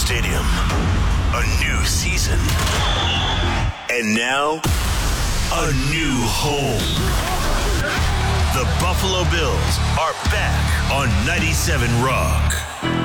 Stadium. A new season. And now, a new home. The Buffalo Bills are back on 97 Rock.